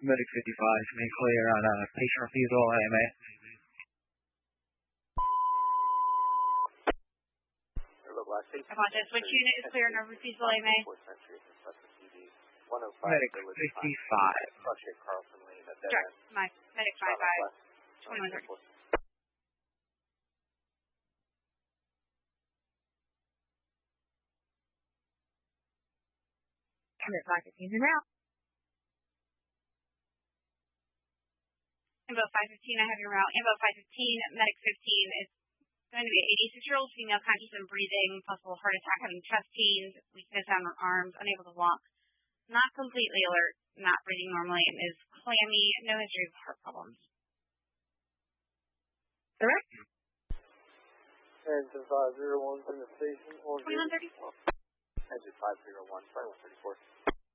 Medic 55, may clear on patient refusal AMA. Apologize, which unit is clear on refusal AMA? Medic 55. Direct, Medic 55, 2130. Medic 515 and out. Info 515, I have your route. Info 515, Medic 15 is going to be an 86-year-old female conscious and breathing, possible heart attack, having chest pains, weakness on her arms, unable to walk, not completely alert, not breathing normally, and is clammy, no history of heart problems. Correct. Engine 501's in the station. 2134. Engine 501, sorry, 134.